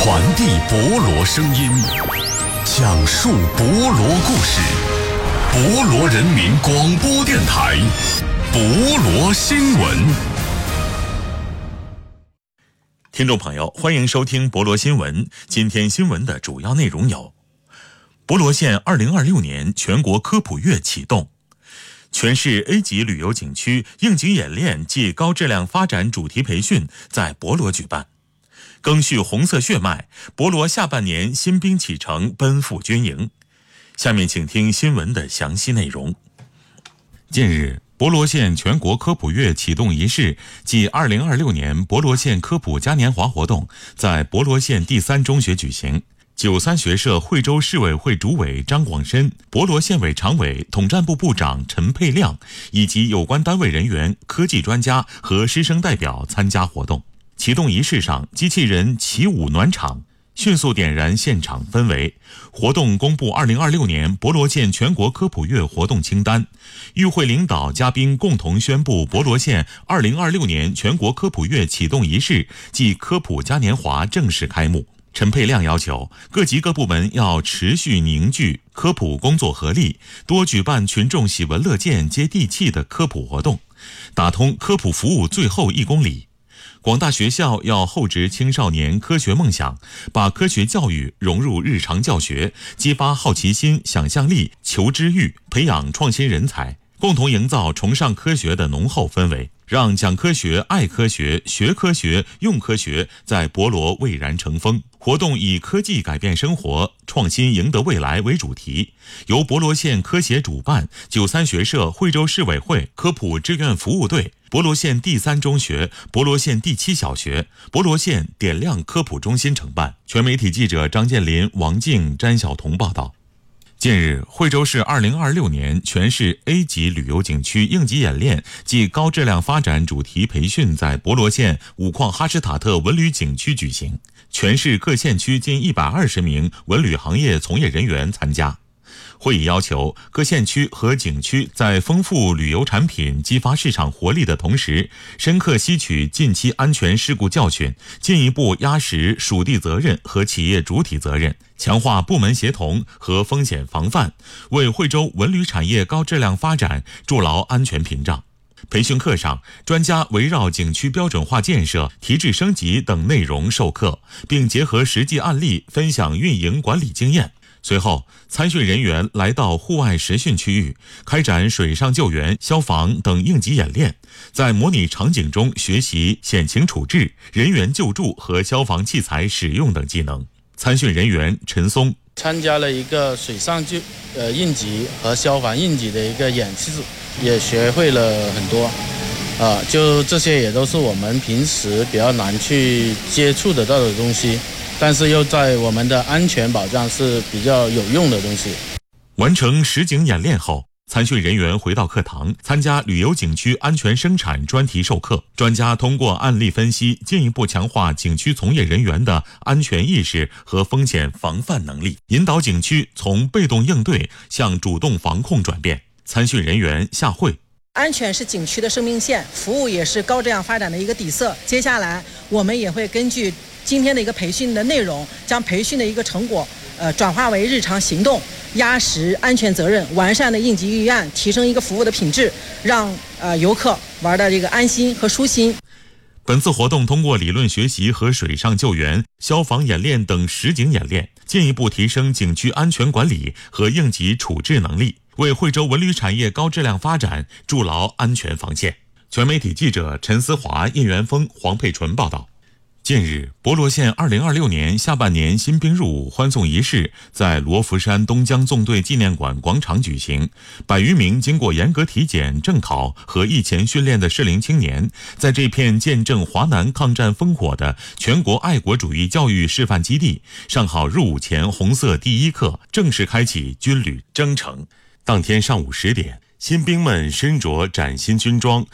传递博罗声音，讲述博罗故事。博罗人民广播电台，博罗新闻。听众朋友，欢迎收听博罗新闻。今天新闻的主要内容有：博罗县2026年全国科普月启动，全市 A 级旅游景区应急演练暨高质量发展主题培训在博罗举办。赓续红色血脉，博罗下半年新兵启程，奔赴军营。下面请听新闻的详细内容。近日，博罗县全国科普月启动仪式暨2026年博罗县科普嘉年华活动在博罗县第3中学举行。93学社惠州市委会主委张广深、博罗县委常委、统战部部长陈佩亮以及有关单位人员、科技专家和师生代表参加活动。启动仪式上，机器人起舞暖场，迅速点燃现场氛围。活动公布2026年博罗县全国科普月活动清单，与会领导嘉宾共同宣布博罗县2026年全国科普月启动仪式暨科普嘉年华正式开幕。陈佩亮要求各级各部门要持续凝聚科普工作合力，多举办群众喜闻乐见、接地气的科普活动，打通科普服务最后1公里。广大学校要厚植青少年科学梦想，把科学教育融入日常教学，激发好奇心、想象力、求知欲，培养创新人才，共同营造崇尚科学的浓厚氛围，让讲科学、爱科学、学科学、用科学在博罗蔚然成风。活动以科技改变生活，创新赢得未来为主题，由博罗县科协主办，93学社惠州市委会科普志愿服务队、博罗县第3中学、博罗县第7小学、博罗县点亮科普中心承办。全媒体记者张建林、王静、詹晓彤报道。近日，惠州市2026年全市 A 级旅游景区应急演练暨高质量发展主题培训在博罗县五矿哈什塔特文旅景区举行，全市各县区近120名文旅行业从业人员参加。会议要求各县区和景区在丰富旅游产品、激发市场活力的同时，深刻吸取近期安全事故教训，进一步压实属地责任和企业主体责任，强化部门协同和风险防范，为惠州文旅产业高质量发展筑牢安全屏障。培训课上，专家围绕景区标准化建设、提质升级等内容授课，并结合实际案例分享运营管理经验。随后，参训人员来到户外实训区域，开展水上救援、消防等应急演练，在模拟场景中学习险情处置、人员救助和消防器材使用等技能。参训人员陈松参加了一个水上应急和消防应急的一个演示，也学会了很多。就这些也都是我们平时比较难去接触得到的东西，但是又在我们的安全保障是比较有用的东西。 完成实景演练后，参训人员回到课堂，参加旅游景区安全生产专题授课。专家通过案例分析，进一步强化景区从业人员的安全意识和风险防范能力，引导景区从被动应对向主动防控转变。参训人员下会。 安全是景区的生命线，服务也是高质量发展的一个底色。接下来我们也会根据今天的一个培训的内容，将培训的一个成果转化为日常行动，压实安全责任，完善的应急预案，提升一个服务的品质，让游客玩的这个安心和舒心。 本次活动通过理论学习和水上救援、消防演练等实景演练，进一步提升景区安全管理和应急处置能力，为惠州文旅产业高质量发展筑牢安全防线。全媒体记者陈思华、叶元峰、黄佩纯报道。近日，博罗县2026年下半年新兵入伍欢送仪式在罗浮山东江纵队纪念馆广场举行。100余名经过严格体检、正考和役前训练的适龄青年，在这片见证华南抗战烽火的全国爱国主义教育示范基地，上好入伍前红色第一课，正式开启军旅征程。当天上午10点，新兵们身着崭新军装，